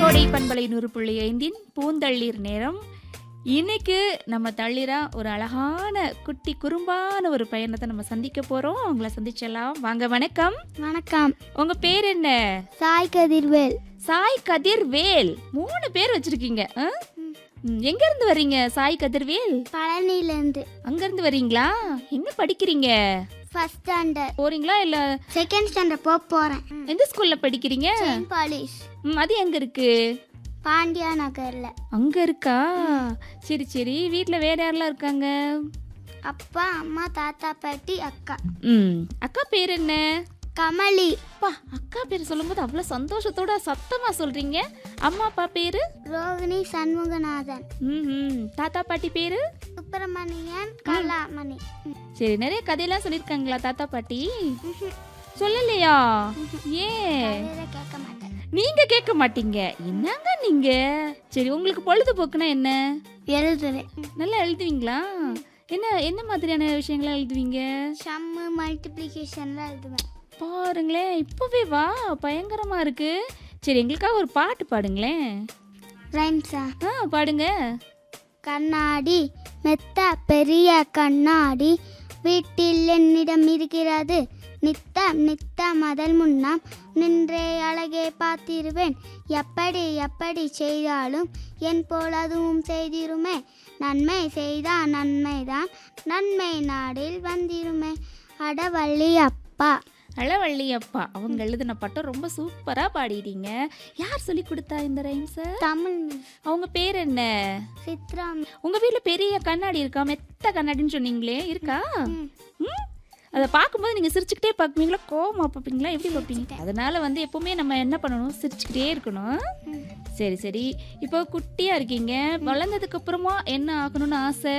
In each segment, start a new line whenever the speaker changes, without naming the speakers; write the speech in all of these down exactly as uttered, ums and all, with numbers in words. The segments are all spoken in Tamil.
கோடை பண்பலை நூறு புள்ளி ஐந்தின் பூந்தள்ளீர் நேரம். இன்னைக்கு நம்ம தள்ளிரா ஒரு அழகான குட்டி குறும்பான ஒரு பயணத்தை நம்ம சந்திக்க போறோம். அவங்கள சந்திச்சலாம். வாங்க. வணக்கம்.
வணக்கம்.
உங்க பேர் என்ன?
சாய் கதிர்வேல்.
சாய் கதிர்வேல். மூணு பேர் வச்சிருக்கீங்க. எங்க இருந்து வர்றீங்க சாய் கதிர்வேல்?
பழனில இருந்து.
அங்க இருந்து வர்றீங்களா? என்ன படிக்கிறீங்க?
ஃபர்ஸ்ட் ஸ்டாண்டர்ட்
போறீங்களா இல்ல
செகண்ட் ஸ்டாண்டர்ட் போக போறேன்.
எந்த ஸ்கூல்ல படிக்கிறீங்க?
Saint polish.
ம், அது எங்க இருக்கு?
பாண்டியா நகர்ல.
அங்க இருக்கா? சரி சரி. வீட்ல வேற யாரெல்லாம் இருக்காங்க?
அப்பா, அம்மா, தாத்தா, பாட்டி, அக்கா.
ம், அக்கா பேர் என்ன?
கமலி.
அப்பா, அக்கா பேர் சொல்லும்போது அவ்வளவு சந்தோஷத்தோட சத்தமா சொல்றீங்க. அம்மா அப்பா பேரு?
ரோகிணி சண்முகநாதன்.
ம், தாத்தா பாட்டி பேரு?
சுப்பிரமணியன், கலாமணி.
சரி, நிறைய கதையெல்லாம் சொல்லிருக்காங்களா தாத்தா பாட்டி? சொல்லலையா? ஏன்
கேட்க மாட்டேன்.
நீங்க கேட்க மாட்டீங்க? என்னங்க நீங்க? சரி, உங்களுக்கு பொழுதுபோக்குனா என்ன?
எழுதுவேன்.
நல்லா எழுதுவீங்களா? என்ன என்ன மாதிரியான விஷயங்களா எழுதுவீங்க?
சம்மு, மல்டிப்ளிகேஷன்லாம் எழுதுவேன்.
பாருங்களேன், இப்பவே வா, பயங்கரமா இருக்கு. சரி, எங்களுக்காக ஒரு பாட்டு பாடுங்களேன்.
ரைம்ஸா?
ஆ, பாடுங்க.
கண்ணாடி மெத்த பெரிய கண்ணாடி வீட்டில் என்னிடம் இருக்கிறது. நித்தம் நித்தம் அதன் முன்னாம் நின்றே அழகே பார்த்திருவேன். எப்படி எப்படி செய்தாலும் என் போல் அதுவும் செய்திருமே. நன்மை செய்தான் நன்மைதான் நன்மை நாடில் வந்திருமே. அடவள்ளி அப்பா.
அழவள்ளி அப்பா அவங்க எழுதின பாட்டை ரொம்ப சூப்பரா பாடிட்டீங்க. யார் சொல்லி கொடுத்தா இந்த ரைம்ஸ?
தமிழ்.
அவங்க பேர் என்ன?
சித்ரா.
உங்க வீட்டுல பெரிய கண்ணாடி இருக்கா? மெத்த கண்ணாடின்னு சொன்னீங்களே, இருக்கா? ம், அதை பார்க்கும்போது நீங்க சிரிச்சுக்கிட்டே பார்ப்பீங்களா, கோவமா பார்ப்பீங்களா, எப்படி பார்ப்பீங்க? அதனால வந்து எப்பவுமே நம்ம என்ன பண்ணணும், சிரிச்சுக்கிட்டே இருக்கணும். சரி சரி. இப்போ குட்டியா இருக்கீங்க, வளர்ந்ததுக்கு அப்புறமா என்ன ஆகணும்னு ஆசை?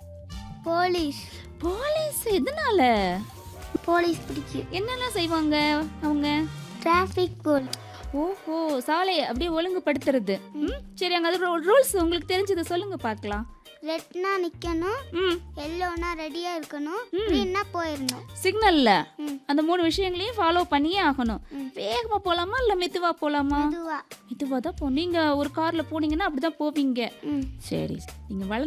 போலீஸ்.
போலீஸ்? எதனால?
போலீஸ் பிடிக்கும்.
என்னெல்லாம் செய்வாங்க அவங்க?
Traffic police.
ஓஹோ, சாலை அப்படியே ஒழுங்குபடுத்துறது. ம், சரி. அங்க அது ரூல்ஸ் உங்களுக்கு தெரிஞ்சதை சொல்லுங்க பார்க்கலாம்.
ரெட்னா நிக்கணும்,
ம்,
எல்லோனா ரெடியா இருக்கணும், க்ரீன்னா போயிடணும்.
சிக்னல்ல அந்த மூணு விஷயங்களையும் ஃபாலோ பண்ணியே ஆகணும். வேகமா போலாமா இல்ல மெதுவா போலாமா?
மெதுவா.
மெதுவா தான் போ. நீங்க ஒரு கார்ல போனீங்கன்னா அப்படிதான் போவீங்க. சரி, நீங்க வள